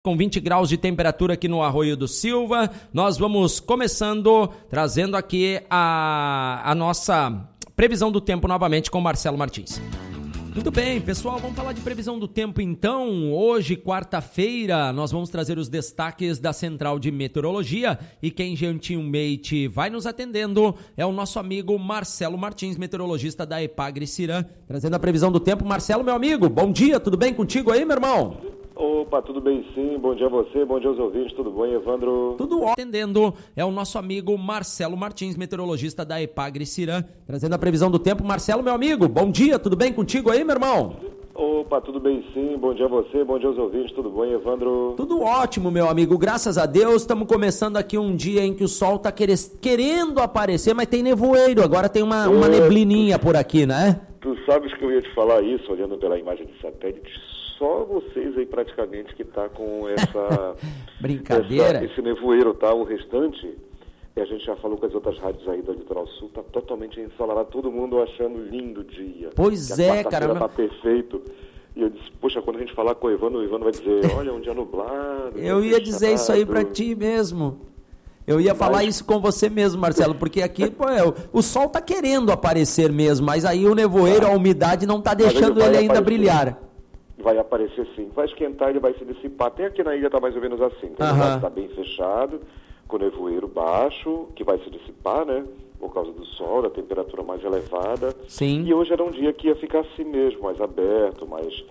Com 20 graus de temperatura aqui no Arroio do Silva, nós vamos começando, trazendo aqui a nossa previsão do tempo novamente com Marcelo Martins. Muito bem, pessoal, vamos falar de previsão do tempo então. Hoje, quarta-feira, nós vamos trazer os destaques da Central de Meteorologia e quem gentilmente vai nos atendendo é o nosso amigo Marcelo Martins, meteorologista da Epagre-Cirã, trazendo a previsão do tempo. Marcelo, meu amigo, bom dia, tudo bem contigo aí, meu irmão? Opa, tudo bem sim, bom dia a você, bom dia aos ouvintes, tudo bom, Evandro? Tudo ótimo. Atendendo é o nosso amigo Marcelo Martins, meteorologista da Epagre-Cirã, trazendo a previsão do tempo. Marcelo, meu amigo, bom dia, tudo bem contigo aí, meu irmão? Opa, tudo bem sim, bom dia a você, bom dia aos ouvintes, tudo bom, Evandro? Tudo ótimo, meu amigo, graças a Deus, estamos começando aqui um dia em que o sol está querendo aparecer, mas tem nevoeiro, agora tem uma neblininha por aqui, né? Tu sabes que eu ia te falar isso, olhando pela imagem de satélite. Só vocês aí praticamente que tá com essa... Brincadeira. Esse nevoeiro, tá? O restante, a gente já falou com as outras rádios aí do Litoral Sul, tá totalmente ensolarado, todo mundo achando lindo o dia. Pois é, cara. Tá perfeito. E eu disse, poxa, quando a gente falar com o Evandro vai dizer, olha, um dia nublado. Eu ia dizer isso aí pra ti mesmo. Eu ia falar isso com você mesmo, Marcelo, porque aqui o sol tá querendo aparecer mesmo, mas aí o nevoeiro, a umidade não tá deixando ele ainda brilhar. Vai aparecer sim, vai esquentar, ele vai se dissipar. Até aqui na ilha está mais ou menos assim. Então o lugar está bem fechado, com o nevoeiro baixo, que vai se dissipar, né? Por causa do sol, da temperatura mais elevada. Sim. E hoje era um dia que ia ficar assim mesmo, mais aberto, mais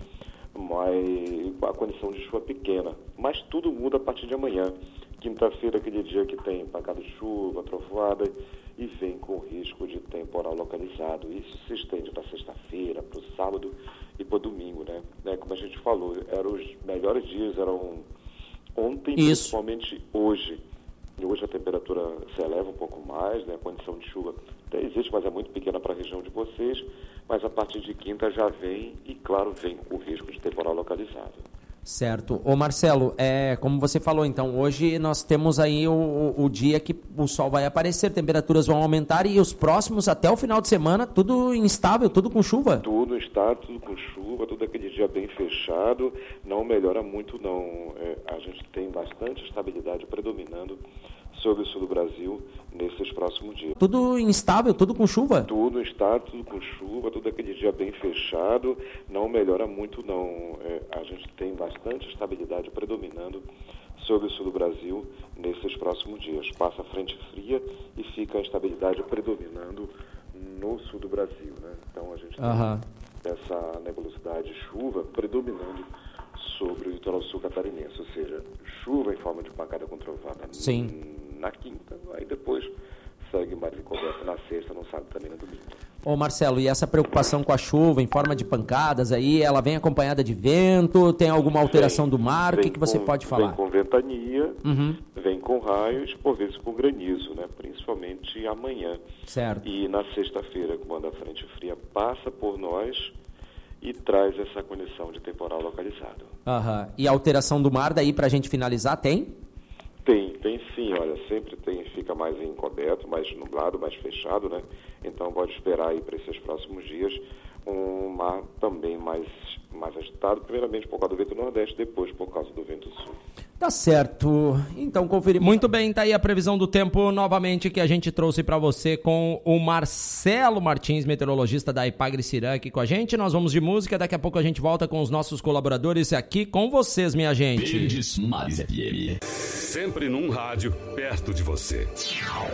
a condição de chuva pequena. Mas tudo muda a partir de amanhã. Quinta-feira, aquele dia que tem pancada de chuva, trovoada, e vem com risco de temporal localizado. Isso se estende para sexta-feira, para o sábado e para o domingo, né? Como a gente falou, eram os melhores dias, eram ontem, principalmente hoje. E hoje a temperatura se eleva um pouco mais, né? A condição de chuva até existe, mas é muito pequena para a região de vocês. Mas a partir de quinta já vem, e claro, vem com o risco de temporal localizado. Certo. Ô Marcelo, como você falou, então, hoje nós temos aí o dia que o sol vai aparecer, temperaturas vão aumentar e os próximos, até o final de semana, tudo instável, tudo com chuva? Tudo está, tudo com chuva, tudo aquele dia bem fechado, não melhora muito não. A gente tem bastante estabilidade predominando sobre o sul do Brasil nesses próximos dias. Tudo instável, tudo com chuva? Tudo está, tudo com chuva, tudo aquele dia bem fechado, não melhora muito não. A gente tem bastante estabilidade predominando sobre o sul do Brasil nesses próximos dias. Passa a frente fria e fica a estabilidade predominando no sul do Brasil, né? Então a gente tem essa nebulosidade, chuva predominando sobre o litoral sul catarinense, ou seja, chuva em forma de pancada com trovada. Sim. Na quinta, aí depois segue mais encoberto na sexta, no sábado também, no domingo. Ô Marcelo, e essa preocupação com a chuva em forma de pancadas aí, ela vem acompanhada de vento, tem alguma alteração do mar? O que você pode falar? Vem com ventania, vem com raios, por vezes com granizo, né? Principalmente amanhã. Certo. E na sexta-feira, quando a frente fria passa por nós e traz essa condição de temporal localizado. E a alteração do mar daí, pra gente finalizar, tem? Tem sim, olha, sempre fica mais encoberto, mais nublado, mais fechado, né? Então pode esperar aí para esses próximos dias um mar também mais agitado, primeiramente por causa do vento nordeste, depois por causa do vento sul. Tá certo, então conferimos. Muito bem, tá aí a previsão do tempo novamente que a gente trouxe para você com o Marcelo Martins, meteorologista da Epagre-Cirã aqui com a gente. Nós vamos de música, daqui a pouco a gente volta com os nossos colaboradores aqui com vocês, minha gente. Verdes Mares FM. Sempre num rádio perto de você.